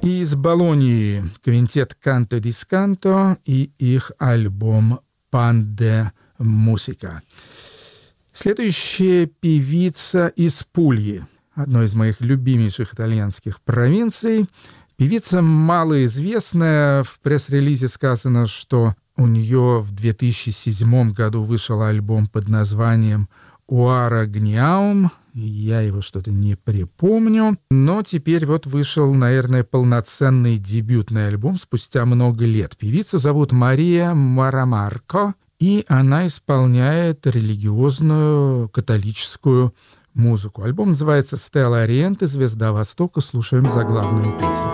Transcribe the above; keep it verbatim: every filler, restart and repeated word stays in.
Из Болонии квинтет «Канто дисканто» и их альбом «Пан де мусика». Следующая певица из Пульи, одной из моих любимейших итальянских провинций. Певица малоизвестная. В пресс-релизе сказано, что у нее в две тысячи седьмом году вышел альбом под названием «Уара Гниаум». Я его что-то не припомню. Но теперь вот вышел, наверное, полноценный дебютный альбом спустя много лет. Певицу зовут Мария Марамарко, и она исполняет религиозную католическую музыку. Альбом называется «Стелла Ориенте», «Звезда Востока». Слушаем заглавную песню.